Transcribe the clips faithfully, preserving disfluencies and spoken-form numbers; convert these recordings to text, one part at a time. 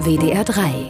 W D R drei.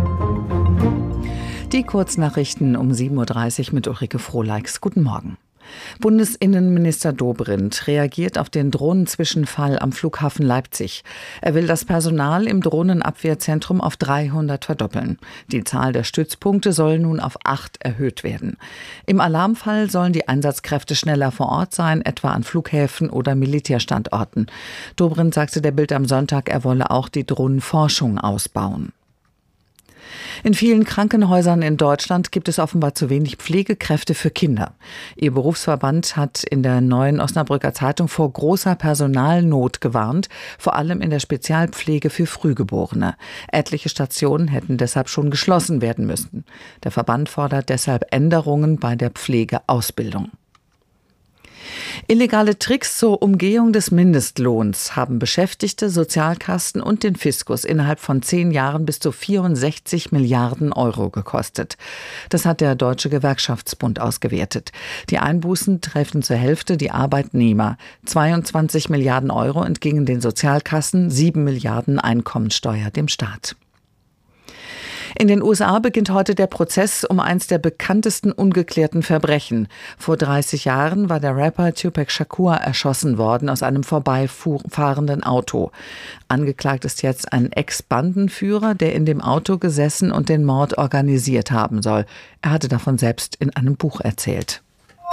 Die Kurznachrichten um sieben Uhr dreißig mit Ulrike Frohleix. Guten Morgen. Bundesinnenminister Dobrindt reagiert auf den Drohnenzwischenfall am Flughafen Leipzig. Er will das Personal im Drohnenabwehrzentrum auf dreihundert verdoppeln. Die Zahl der Stützpunkte soll nun auf acht erhöht werden. Im Alarmfall sollen die Einsatzkräfte schneller vor Ort sein, etwa an Flughäfen oder Militärstandorten. Dobrindt sagte der Bild am Sonntag, er wolle auch die Drohnenforschung ausbauen. In vielen Krankenhäusern in Deutschland gibt es offenbar zu wenig Pflegekräfte für Kinder. Ihr Berufsverband hat in der Neuen Osnabrücker Zeitung vor großer Personalnot gewarnt, vor allem in der Spezialpflege für Frühgeborene. Etliche Stationen hätten deshalb schon geschlossen werden müssen. Der Verband fordert deshalb Änderungen bei der Pflegeausbildung. Illegale Tricks zur Umgehung des Mindestlohns haben Beschäftigte, Sozialkassen und den Fiskus innerhalb von zehn Jahren bis zu vierundsechzig Milliarden Euro gekostet. Das hat der Deutsche Gewerkschaftsbund ausgewertet. Die Einbußen treffen zur Hälfte die Arbeitnehmer. zweiundzwanzig Milliarden Euro entgingen den Sozialkassen, sieben Milliarden Einkommensteuer dem Staat. In den U S A beginnt heute der Prozess um eins der bekanntesten ungeklärten Verbrechen. Vor dreißig Jahren war der Rapper Tupac Shakur erschossen worden aus einem vorbeifahrenden Auto. Angeklagt ist jetzt ein Ex-Bandenführer, der in dem Auto gesessen und den Mord organisiert haben soll. Er hatte davon selbst in einem Buch erzählt.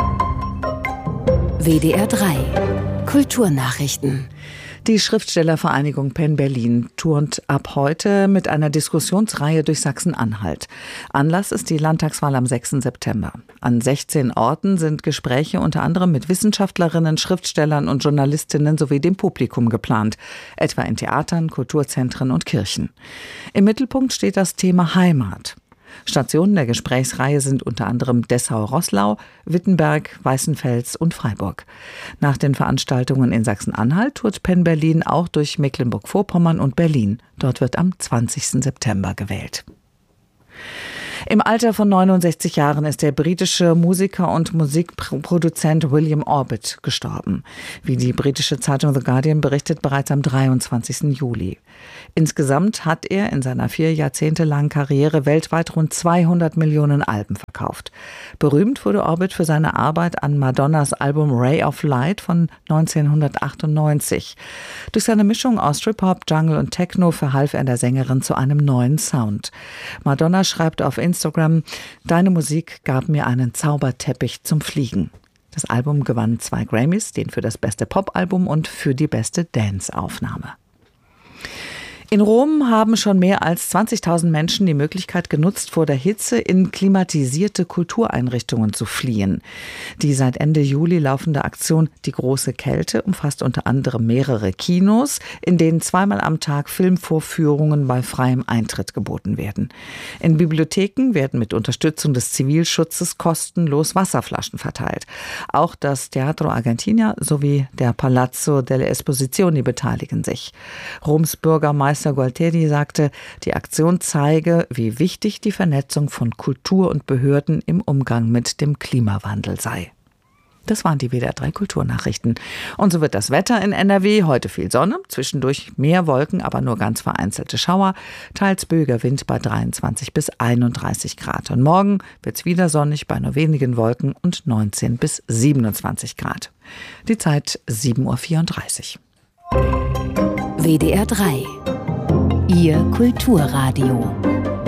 W D R drei. Kulturnachrichten. Die Schriftstellervereinigung Penn Berlin turnt ab heute mit einer Diskussionsreihe durch Sachsen-Anhalt. Anlass ist die Landtagswahl am sechsten September. An sechzehn Orten sind Gespräche unter anderem mit Wissenschaftlerinnen, Schriftstellern und Journalistinnen sowie dem Publikum geplant, etwa in Theatern, Kulturzentren und Kirchen. Im Mittelpunkt steht das Thema Heimat. Stationen der Gesprächsreihe sind unter anderem Dessau-Roßlau, Wittenberg, Weißenfels und Freiburg. Nach den Veranstaltungen in Sachsen-Anhalt tourt Penn Berlin auch durch Mecklenburg-Vorpommern und Berlin. Dort wird am zwanzigsten September gewählt. Im Alter von neunundsechzig Jahren ist der britische Musiker und Musikproduzent William Orbit gestorben. Wie die britische Zeitung The Guardian berichtet, bereits am dreiundzwanzigsten Juli. Insgesamt hat er in seiner vier Jahrzehnte langen Karriere weltweit rund zweihundert Millionen Alben verkauft. Berühmt wurde Orbit für seine Arbeit an Madonnas Album Ray of Light von neunzehnhundertachtundneunzig. Durch seine Mischung aus Trip-Hop, Jungle und Techno verhalf er der Sängerin zu einem neuen Sound. Madonna schreibt auf Instagram: Deine Musik gab mir einen Zauberteppich zum Fliegen. Das Album gewann zwei Grammys, den für das beste Pop-Album und für die beste Dance-Aufnahme. In Rom haben schon mehr als zwanzigtausend Menschen die Möglichkeit genutzt, vor der Hitze in klimatisierte Kultureinrichtungen zu fliehen. Die seit Ende Juli laufende Aktion Die große Kälte umfasst unter anderem mehrere Kinos, in denen zweimal am Tag Filmvorführungen bei freiem Eintritt geboten werden. In Bibliotheken werden mit Unterstützung des Zivilschutzes kostenlos Wasserflaschen verteilt. Auch das Teatro Argentina sowie der Palazzo delle Esposizioni beteiligen sich. Roms Bürgermeister Gualtieri sagte, die Aktion zeige, wie wichtig die Vernetzung von Kultur und Behörden im Umgang mit dem Klimawandel sei. Das waren die W D R drei Kulturnachrichten. Und so wird das Wetter in N R W. Heute viel Sonne, zwischendurch mehr Wolken, aber nur ganz vereinzelte Schauer. Teils böiger Wind bei dreiundzwanzig bis einunddreißig Grad. Und morgen wird es wieder sonnig bei nur wenigen Wolken und neunzehn bis siebenundzwanzig Grad. Die Zeit sieben Uhr vierunddreißig. W D R drei. Ihr Kulturradio.